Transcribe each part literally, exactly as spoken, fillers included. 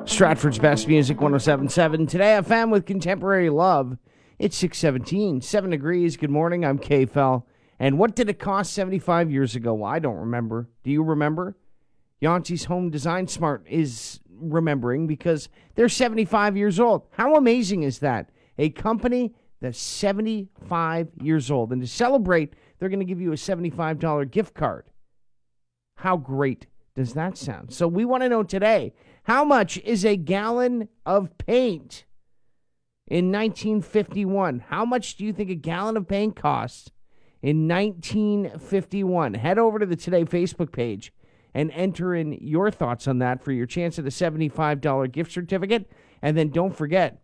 Stratford's best music, one oh seven point seven. Today, F M with Contemporary Love. It's six seventeen, seven degrees. Good morning, I'm K-Fel. And what did it cost seventy-five years ago? Well, I don't remember. Do you remember? Yancey's Home Design Smart is remembering because they're seventy-five years old. How amazing is that? A company that's seventy-five years old. And to celebrate, they're going to give you a seventy-five dollars gift card. How great does that sound? So we want to know today, how much is a gallon of paint in nineteen fifty-one? How much do you think a gallon of paint costs in nineteen fifty-one? Head over to the Today Facebook page and enter in your thoughts on that for your chance at a seventy-five dollars gift certificate. And then don't forget,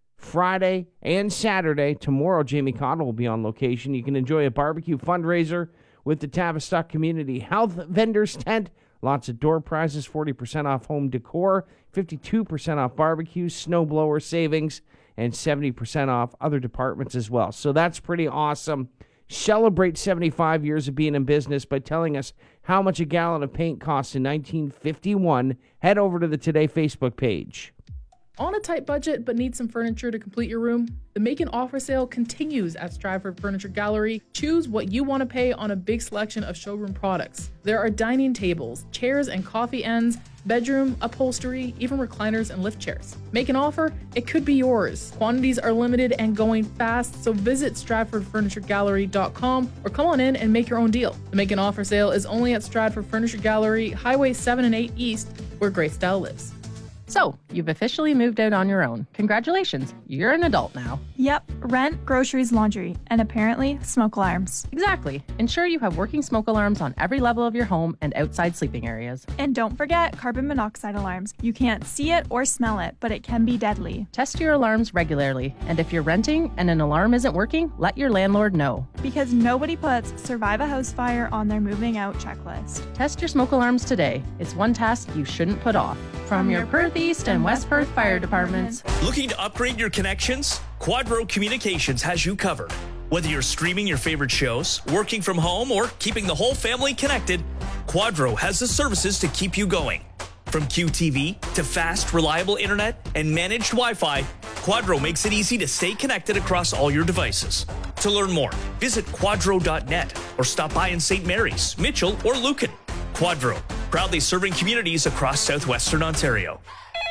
Friday and Saturday, tomorrow, Jamie Cottle will be on location. You can enjoy a barbecue fundraiser with the Tavistock Community Health Vendors Tent. Lots of door prizes, forty percent off home decor, fifty-two percent off barbecue, snowblower savings, and seventy percent off other departments as well. So that's pretty awesome. Celebrate seventy-five years of being in business by telling us how much a gallon of paint costs in nineteen fifty-one. Head over to the Today Facebook page. On a tight budget but need some furniture to complete your room? The Make an Offer sale continues at Stratford Furniture Gallery. Choose what you want to pay on a big selection of showroom products. There are dining tables, chairs and coffee ends, bedroom, upholstery, even recliners and lift chairs. Make an offer? It could be yours. Quantities are limited and going fast, so visit stratford furniture gallery dot com or come on in and make your own deal. The Make an Offer sale is only at Stratford Furniture Gallery, Highway seven and eight East, where Great Style lives. So, you've officially moved out on your own. Congratulations, you're an adult now. Yep, rent, groceries, laundry, and apparently smoke alarms. Exactly. Ensure you have working smoke alarms on every level of your home and outside sleeping areas. And don't forget carbon monoxide alarms. You can't see it or smell it, but it can be deadly. Test your alarms regularly, and if you're renting and an alarm isn't working, let your landlord know. Because nobody puts survive a house fire on their moving out checklist. Test your smoke alarms today. It's one task you shouldn't put off. From, From your Perth East and West Perth fire departments. Looking to upgrade your connections? Quadro Communications has you covered. Whether you're streaming your favorite shows, working from home, or keeping the whole family connected, Quadro has the services to keep you going. From Q T V to fast, reliable internet and managed Wi-Fi, Quadro makes it easy to stay connected across all your devices. To learn more, visit quadro dot net or stop by in Saint Mary's, Mitchell, or Lucan. Quadro, proudly serving communities across southwestern Ontario.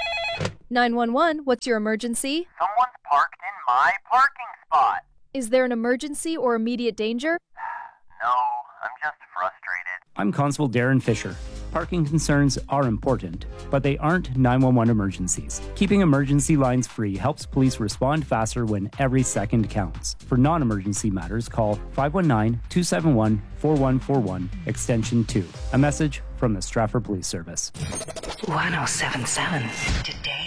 nine one one, what's your emergency? Someone's parked in my parking spot. Is there an emergency or immediate danger? No, I'm just frustrated. I'm Constable Darren Fisher. Parking concerns are important, but they aren't nine one one emergencies. Keeping emergency lines free helps police respond faster when every second counts. For non-emergency matters, call five one nine, two seven one, four one four one, extension two. A message from the Stratford Police Service. one oh seven point seven Today.